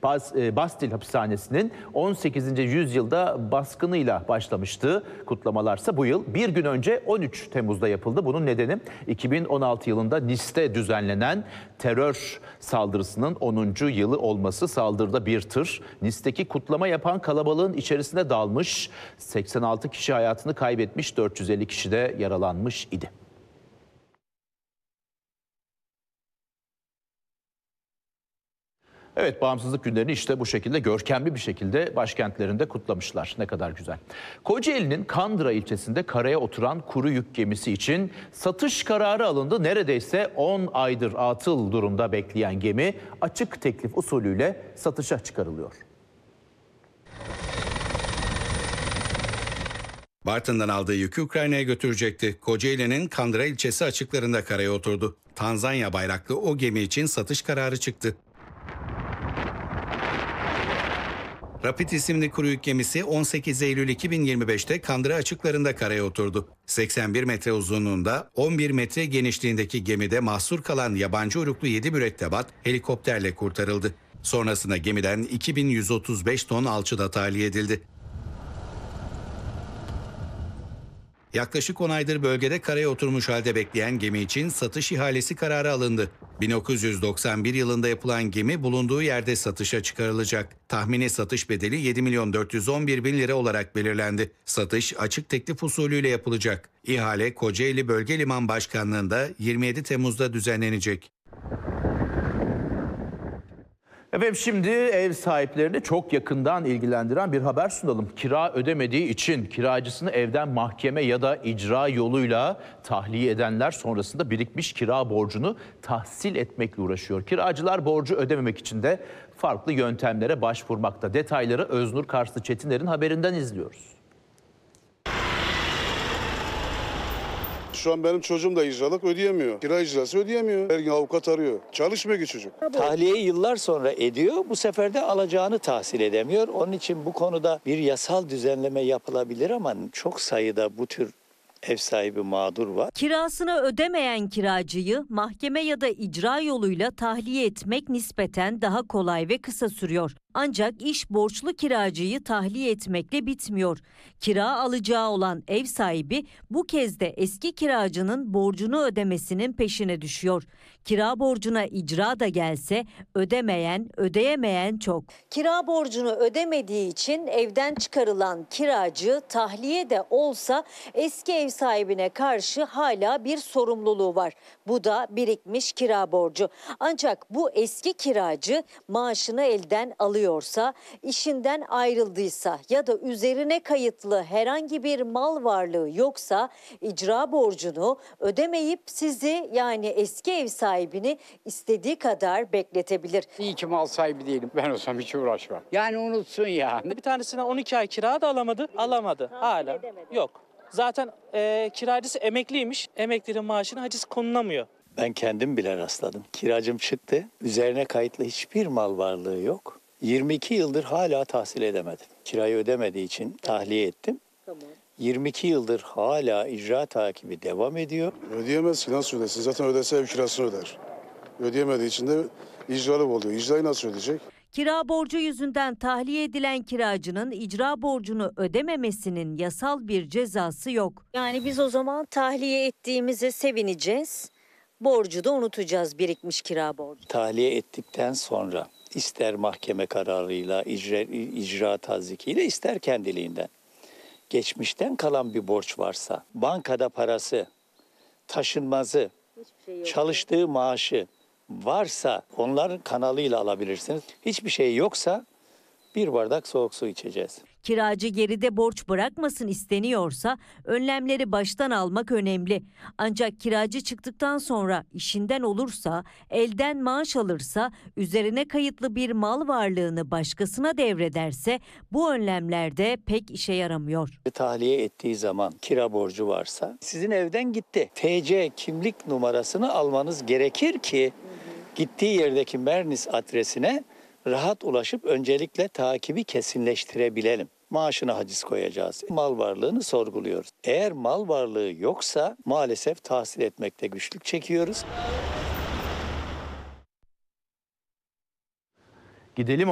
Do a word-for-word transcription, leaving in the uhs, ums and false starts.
Bas, e, Bastil hapishanesinin on sekizinci yüzyılda baskınıyla başlamıştı. Kutlamalarsa bu yıl bir gün önce on üç Temmuz'da yapıldı. Bunun nedeni iki bin on altı yılında Nice'te düzenlenen terör saldırısının onuncu yılı olması. Saldırıda bir tır Nice'teki kutlama yapan kalabalığın içerisine dalmış. seksen altı kişi hayatını kaybetmiş, dört yüz elli kişi de yaralanmış idi. Evet, bağımsızlık günlerini işte bu şekilde görkemli bir şekilde başkentlerinde kutlamışlar. Ne kadar güzel. Kocaeli'nin Kandıra ilçesinde karaya oturan kuru yük gemisi için satış kararı alındı. Neredeyse on aydır atıl durumda bekleyen gemi açık teklif usulüyle satışa çıkarılıyor. Bartın'dan aldığı yükü Ukrayna'ya götürecekti. Kocaeli'nin Kandıra ilçesi açıklarında karaya oturdu. Tanzanya bayraklı o gemi için satış kararı çıktı. Rapid isimli kuru yük gemisi on sekiz Eylül iki bin yirmi beş'te Kandıra açıklarında karaya oturdu. seksen bir metre uzunluğunda, on bir metre genişliğindeki gemide mahsur kalan yabancı uyruklu yedi mürettebat helikopterle kurtarıldı. Sonrasında gemiden iki bin yüz otuz beş ton alçıda tahliye edildi. Yaklaşık on aydır bölgede karaya oturmuş halde bekleyen gemi için satış ihalesi kararı alındı. bin dokuz yüz doksan bir yılında yapılan gemi bulunduğu yerde satışa çıkarılacak. Tahmini satış bedeli yedi milyon dört yüz on bir bin lira olarak belirlendi. Satış açık teklif usulüyle yapılacak. İhale Kocaeli Bölge Liman Başkanlığı'nda yirmi yedi Temmuz'da düzenlenecek. Efendim şimdi ev sahiplerini çok yakından ilgilendiren bir haber sunalım. Kira ödemediği için kiracısını evden mahkeme ya da icra yoluyla tahliye edenler sonrasında birikmiş kira borcunu tahsil etmekle uğraşıyor. Kiracılar borcu ödememek için de farklı yöntemlere başvurmakta. Detayları Öznur Karslı Çetiner'in haberinden izliyoruz. Şu an benim çocuğum da icralık ödeyemiyor. Kira icrası ödeyemiyor. Her gün avukat arıyor. Çalışmıyor ki çocuk. Tahliyeyi yıllar sonra ediyor. Bu sefer de alacağını tahsil edemiyor. Onun için bu konuda bir yasal düzenleme yapılabilir ama çok sayıda bu tür ev sahibi mağdur var. Kirasını ödemeyen kiracıyı mahkeme ya da icra yoluyla tahliye etmek nispeten daha kolay ve kısa sürüyor. Ancak iş borçlu kiracıyı tahliye etmekle bitmiyor. Kira alacağı olan ev sahibi bu kez de eski kiracının borcunu ödemesinin peşine düşüyor. Kira borcuna icra da gelse ödemeyen, ödeyemeyen çok. Kira borcunu ödemediği için evden çıkarılan kiracı tahliye de olsa eski ev sahibine karşı hala bir sorumluluğu var. Bu da birikmiş kira borcu. Ancak bu eski kiracı maaşını elden alıyorsa, işinden ayrıldıysa ya da üzerine kayıtlı herhangi bir mal varlığı yoksa icra borcunu ödemeyip sizi yani eski ev sahibini istediği kadar bekletebilir. İyi ki mal sahibi değilim. Ben olsam hiç uğraşmam. Yani unutsun ya. Bir tanesine on iki ay kira da alamadı. Alamadı. Hala. Yok. Zaten e, kiracısı emekliymiş. Emeklinin maaşına haciz konulamıyor. Ben kendim bile rastladım. Kiracım çıktı. Üzerine kayıtlı hiçbir mal varlığı yok. yirmi iki yıldır hala tahsil edemedim. Kirayı ödemediği için tahliye ettim. Tamam. yirmi iki yıldır hala icra takibi devam ediyor. Ödeyemez ki, nasıl ödesin? Zaten ödese ev kirasını öder. Ödeyemediği için de icralık oluyor. İcrayı nasıl ödeyecek? Kira borcu yüzünden tahliye edilen kiracının icra borcunu ödememesinin yasal bir cezası yok. Yani biz o zaman tahliye ettiğimize sevineceğiz. Borcu da unutacağız, birikmiş kira borcu. Tahliye ettikten sonra ister mahkeme kararıyla, icra, icra tazikiyle ister kendiliğinden. Geçmişten kalan bir borç varsa, bankada parası, taşınmazı, şey çalıştığı maaşı varsa onların kanalıyla alabilirsiniz. Hiçbir şey yoksa bir bardak soğuk su içeceğiz. Kiracı geride borç bırakmasın isteniyorsa önlemleri baştan almak önemli. Ancak kiracı çıktıktan sonra işinden olursa, elden maaş alırsa, üzerine kayıtlı bir mal varlığını başkasına devrederse bu önlemlerde pek işe yaramıyor. Tahliye ettiği zaman kira borcu varsa sizin evden gitti. T C kimlik numarasını almanız gerekir ki gittiği yerdeki Mernis adresine rahat ulaşıp öncelikle takibi kesinleştirebilelim. Maaşına haciz koyacağız. Mal varlığını sorguluyoruz. Eğer mal varlığı yoksa maalesef tahsil etmekte güçlük çekiyoruz. Gidelim